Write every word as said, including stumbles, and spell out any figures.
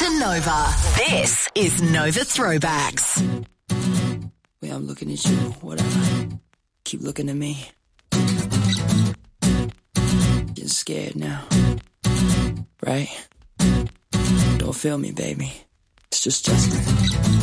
to Nova. This is Nova Throwbacks. Way I'm looking at you, whatever. Keep looking at me. Getting scared now. Right? Don't feel me, baby. It's just Justin.